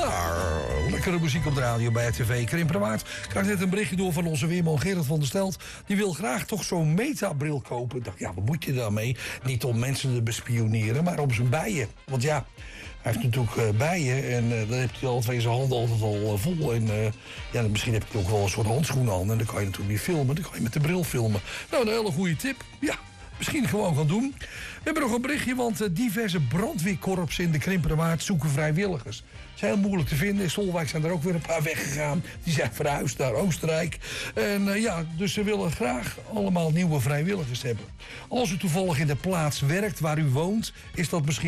Lekkere muziek op de radio bij RTV Krimperwaard. Ik krijg net een berichtje door van onze weerman Gerrit van der Stelt. Die wil graag toch zo'n metabril kopen. Ik dacht, ja, wat moet je daarmee? Niet om mensen te bespioneren, maar om zijn bijen. Want ja, hij heeft natuurlijk bijen en dan heeft hij al twee zijn handen altijd al vol. En ja, misschien heb je ook wel een soort handschoenen aan. En dan kan je natuurlijk niet filmen, dan kan je met de bril filmen. Nou, een hele goede tip. Ja. Misschien gewoon gaan doen. We hebben nog een berichtje, want diverse brandweerkorpsen in de Krimperwaard zoeken vrijwilligers. Het is heel moeilijk te vinden. In Stolwijk zijn er ook weer een paar weggegaan. Die zijn verhuisd naar Oostenrijk. En ja, dus ze willen graag allemaal nieuwe vrijwilligers hebben. Als u toevallig in de plaats werkt waar u woont, is dat misschien